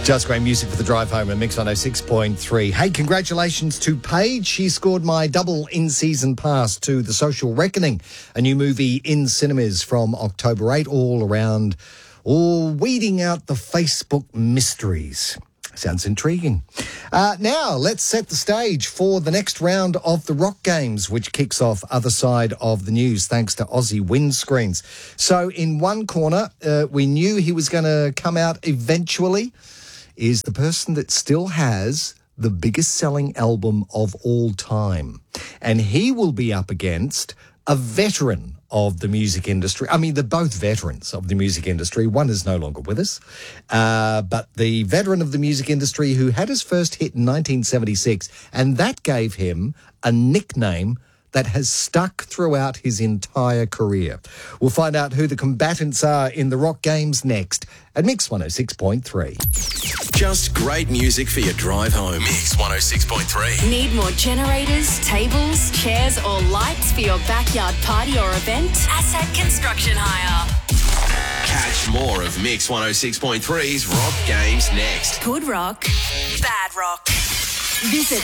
Just great music for the drive home and Mix 106.3. Hey, congratulations to Paige. She scored my double in-season pass to The Social Reckoning, a new movie in cinemas from October 8, all weeding out the Facebook mysteries. Sounds intriguing. Now, let's set the stage for the next round of the Rock Games, which kicks off other side of the news, thanks to Aussie Windscreens. So in one corner, we knew he was going to come out eventually, is the person that still has the biggest selling album of all time. And he will be up against a veteran of the music industry. I mean, they're both veterans of the music industry. One is no longer with us. But the veteran of the music industry who had his first hit in 1976, and that gave him a nickname that has stuck throughout his entire career. We'll find out who the combatants are in the Rock Games next at Mix 106.3. Just great music for your drive home. Mix 106.3. Need more generators, tables, chairs or lights for your backyard party or event? Asset Construction Hire. Catch more of Mix 106.3's Rock Games next. Good rock, bad rock. Visit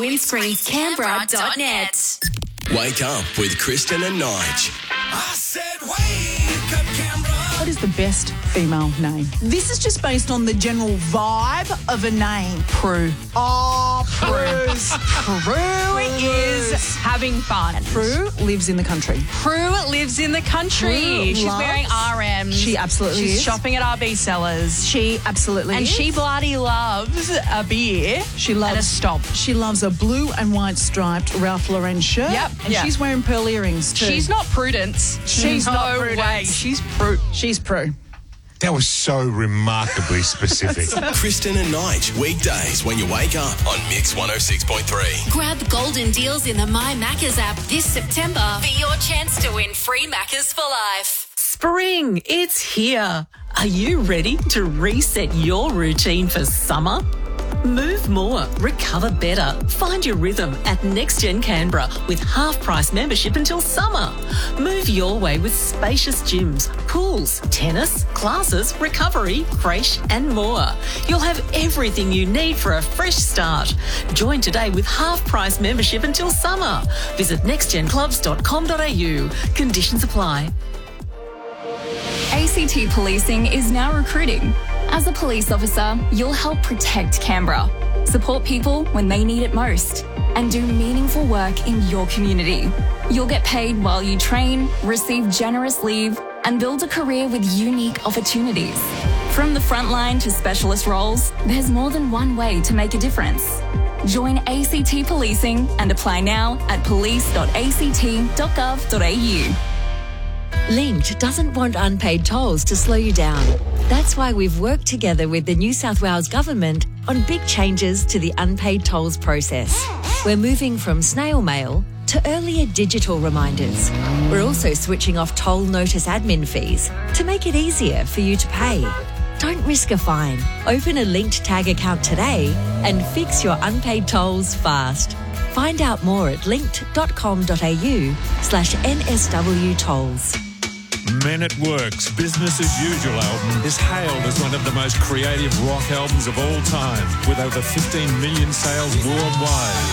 AussieWindscreensCanberra.net. Wake up with Kristen and Nige. I said wake up, Canberra. What is the best female name? This is just based on the general vibe of a name. Prue. Oh, Prue's. Prue is having fun. Prue lives in the country. Prue lives in the country. Prue She's wearing RMs. She absolutely She's is. shopping at RB Sellers. She absolutely And is. she bloody loves a beer She loves and a stomp. She loves a blue and white striped Ralph Lauren shirt. Yep, And yeah. she's wearing pearl earrings too. She's not Prudence. She's no not Prudence. way. She's Prue. She's Prue. That was so remarkably specific. Kristen and Nige, weekdays when you wake up on Mix 106.3. Grab golden deals in the My Maccas app this September for your chance to win free Maccas for life. Spring, it's here. Are you ready to reset your routine for summer? Move more, recover better. Find your rhythm at NextGen Canberra with half-price membership until summer. Move your way with spacious gyms, pools, tennis, classes, recovery, creche and more. You'll have everything you need for a fresh start. Join today with half-price membership until summer. Visit nextgenclubs.com.au. Conditions apply. ACT Policing is now recruiting. As a police officer, you'll help protect Canberra, support people when they need it most, and do meaningful work in your community. You'll get paid while you train, receive generous leave, and build a career with unique opportunities. From the front line to specialist roles, there's more than one way to make a difference. Join ACT Policing and apply now at police.act.gov.au. Linked doesn't want unpaid tolls to slow you down. That's why we've worked together with the New South Wales Government on big changes to the unpaid tolls process. We're moving from snail mail to earlier digital reminders. We're also switching off toll notice admin fees to make it easier for you to pay. Don't risk a fine. Open a Linked Tag account today and fix your unpaid tolls fast. Find out more at linked.com.au/NSW tolls. Men at Work's Business as Usual album is hailed as one of the most creative rock albums of all time, with over 15 million sales worldwide.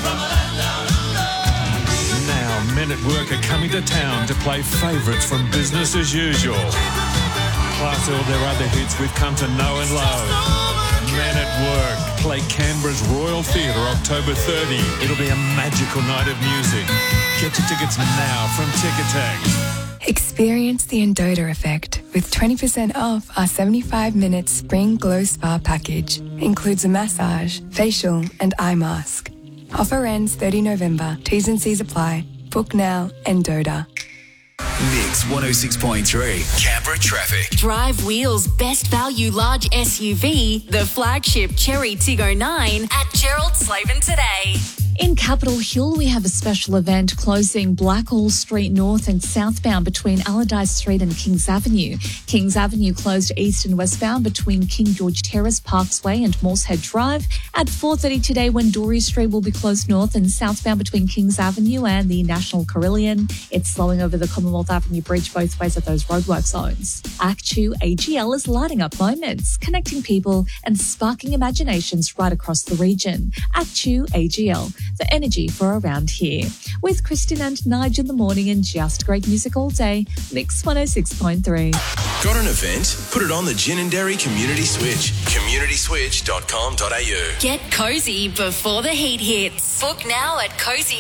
Now, Men at Work are coming to town to play favourites from Business as Usual, plus all their other hits we've come to know and love. Men at Work play Canberra's Royal Theatre October 30. It'll be a magical night of music. Get your tickets now from Ticketek. Experience the Endota effect with 20% off our 75-minute Spring Glow Spa package. Includes a massage, facial and eye mask. Offer ends 30 November. T's and C's apply. Book now, Endota. Mix 106.3, Canberra traffic. Drive Wheels Best Value Large SUV, the flagship Cherry Tiggo 9 at Gerald Slaven today. In Capitol Hill, we have a special event closing Blackall Street north and southbound between Allardyce Street and Kings Avenue. Kings Avenue closed east and westbound between King George Terrace, Parksway and Moorshead Drive. At 4:30 today, Wendouree Street will be closed north and southbound between Kings Avenue and the National Carillon. It's slowing over the Commonwealth Avenue Bridge both ways at those roadwork zones. ACTU AGL is lighting up moments, connecting people and sparking imaginations right across the region. ACTU AGL, the energy for around here. With Christine and Nige in the morning and just great music all day, Mix 106.3. Got an event? Put it on the Gin and Dairy Community Switch. CommunitySwitch.com.au. Get cozy before the heat hits. Book now at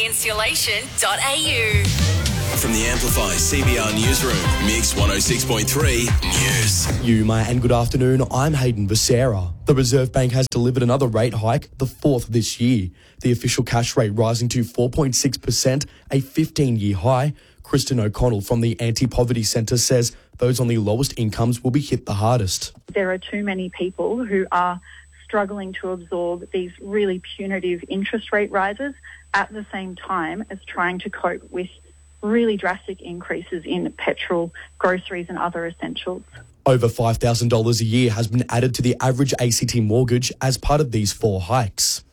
cozyinsulation.au. From the Amplify CBR Newsroom, Mix 106.3 News. Yuma and good afternoon, I'm Hayden Becerra. The Reserve Bank has delivered another rate hike, the fourth this year. The official cash rate rising to 4.6%, a 15-year high. Kristen O'Connell from the Anti-Poverty Centre says those on the lowest incomes will be hit the hardest. There are too many people who are struggling to absorb these really punitive interest rate rises at the same time as trying to cope with really drastic increases in petrol, groceries and other essentials. Over $5,000 a year has been added to the average ACT mortgage as part of these four hikes.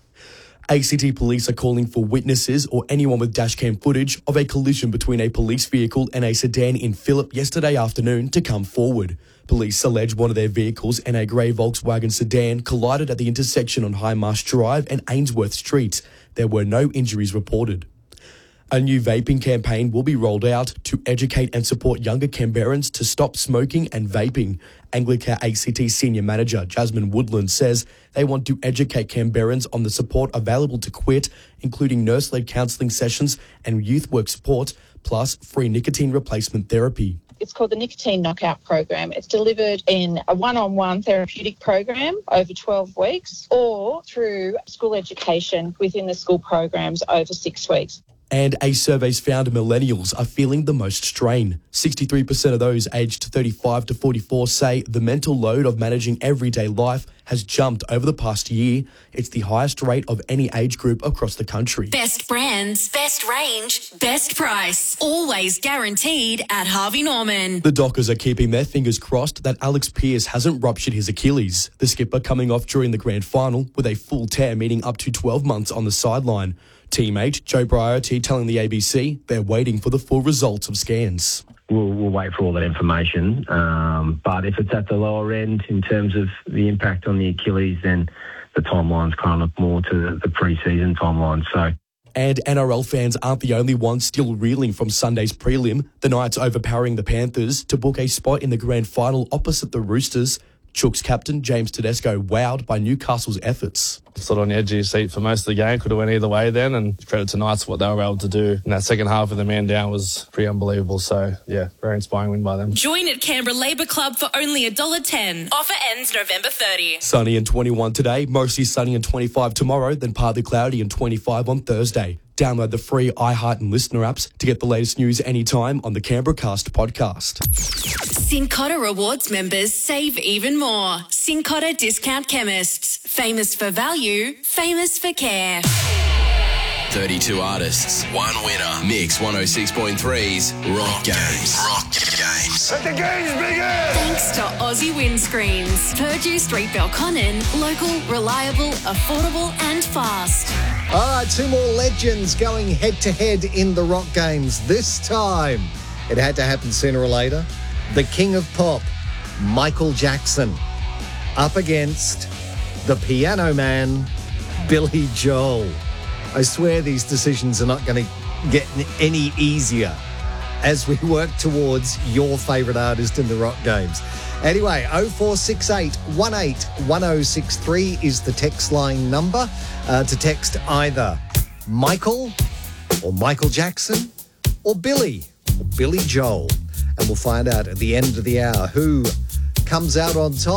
ACT police are calling for witnesses or anyone with dashcam footage of a collision between a police vehicle and a sedan in Phillip yesterday afternoon to come forward. Police allege one of their vehicles and a grey Volkswagen sedan collided at the intersection on High Marsh Drive and Ainsworth Street. There were no injuries reported. A new vaping campaign will be rolled out to educate and support younger Canberrans to stop smoking and vaping. Anglica ACT Senior Manager Jasmine Woodland says they want to educate Canberrans on the support available to quit, including nurse-led counselling sessions and youth work support, plus free nicotine replacement therapy. It's called the Nicotine Knockout Program. It's delivered in a one-on-one therapeutic program over 12 weeks or through school education within the school programs over 6 weeks. And a survey's found millennials are feeling the most strain. 63% of those aged 35 to 44 say the mental load of managing everyday life has jumped over the past year. It's the highest rate of any age group across the country. Best brands, best range, best price. Always guaranteed at Harvey Norman. The Dockers are keeping their fingers crossed that Alex Pearce hasn't ruptured his Achilles. The skipper coming off during the grand final with a full tear, meaning up to 12 months on the sideline. Teammate Joe Briarty telling the ABC they're waiting for the full results of scans. We'll wait for all that information, but if it's at the lower end in terms of the impact on the Achilles, then the timelines kind of look more to the pre-season timeline. And NRL fans aren't the only ones still reeling from Sunday's prelim. The Knights overpowering the Panthers to book a spot in the grand final opposite the Roosters. Chooks captain James Tedesco wowed by Newcastle's efforts. Sort of on the edge of your seat for most of the game. Could have went either way then, and credit to Knights what they were able to do in that second half with the man down was pretty unbelievable. So, yeah, very inspiring win by them. Join at Canberra Labour Club for only $1.10. Offer ends November 30. Sunny and 21 today, mostly sunny and 25 tomorrow, then partly cloudy and 25 on Thursday. Download the free iHeart and Listener apps to get the latest news anytime on the Canberra Cast podcast. Cincotta Rewards members save even more. Cincotta Discount Chemists. Famous for value, famous for care. 32 artists, one winner. Mix 106.3's Rock Games. Rock Games. Let the games begin! Thanks to Aussie Windscreens. Purdue Street, Belconnen. Local, reliable, affordable and fast. All right, two more legends going head-to-head in the Rock Games. This time, it had to happen sooner or later. The king of pop, Michael Jackson, up against the piano man, Billy Joel. I swear these decisions are not going to get any easier as we work towards your favourite artist in the Rock Games. Anyway, 0468 181063 is the text line number to text either Michael or Michael Jackson or Billy Joel. And we'll find out at the end of the hour who comes out on top.